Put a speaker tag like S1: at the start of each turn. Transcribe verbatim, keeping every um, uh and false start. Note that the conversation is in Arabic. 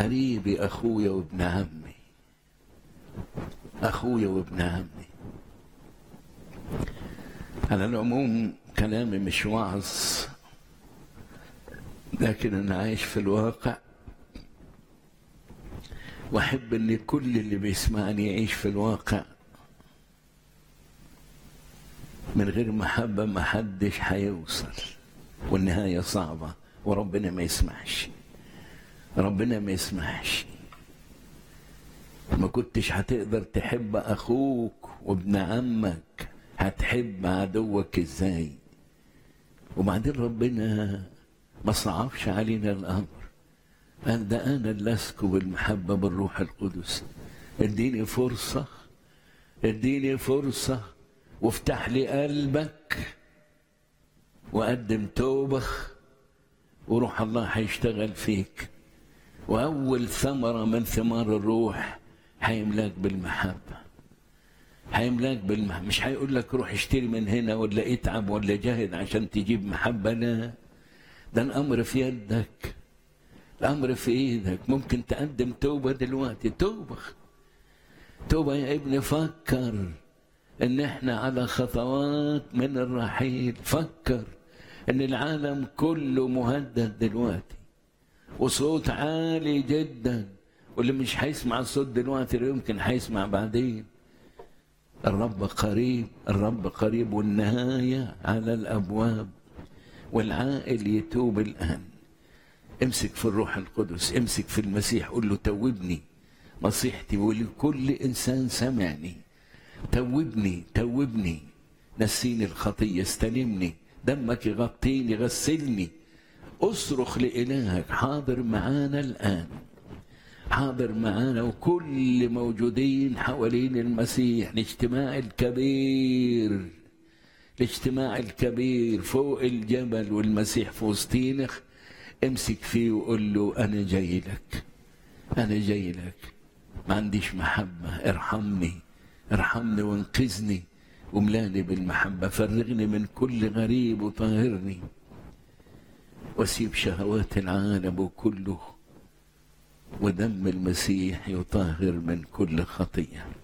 S1: قريبي أخويا وابن عمي، أخويا وابن عمي. على العموم كلامي مش وعظ، لكن أنا عايش في الواقع، وأحب أن كل اللي بيسمعني يعيش في الواقع. من غير محبة ما حدش هيوصل، والنهاية صعبة، وربنا ما يسمحش، ربنا ما يسمحش. ما كنتش هتقدر تحب أخوك وابن عمك، هتحب عدوك إزاي؟ وبعدين ربنا ما صعبش علينا الأمر، قال ده أنا اللي أسكب المحبة بالروح القدس. اديني فرصة، اديني فرصة وافتح لي قلبك وقدم توبة، وروح الله هيشتغل فيك، وأول ثمرة من ثمار الروح هيملاك بالمحبة، هيملاك بالمحبة. مش هيقول لك روح اشتري من هنا ولا اتعب ولا جاهد عشان تجيب محبة، لا، ده الأمر في يدك، الأمر في إيدك. ممكن تقدم توبة دلوقتي، توبة توبة يا ابني. فكر إن إحنا على خطوات من الرحيل، فكر إن العالم كله مهدد دلوقتي، وصوت عالي جدا، واللي مش هيسمع الصوت دلوقتي يمكن هيسمع بعدين. الرب قريب، الرب قريب، والنهاية على الأبواب، والعائل يتوب الآن. امسك في الروح القدس، امسك في المسيح، قل له توبني. نصيحتي ولكل إنسان سمعني، توبني توبني، نسيني الخطية، استلمني، دمك يغطيني، غسلني. اصرخ لإلهك. حاضر معانا الآن، حاضر معانا، وكل موجودين حوالين المسيح. الاجتماع الكبير، الاجتماع الكبير فوق الجبل، والمسيح في وسطينك. امسك فيه وقول له أنا جاي لك، أنا جاي لك. ما عنديش محبة، ارحمني، ارحمني وانقذني، وملاني بالمحبة. فرغني من كل غريب وطهرني، واسيب شهوات العالم وكله، ودم المسيح يطهر من كل خطيئة.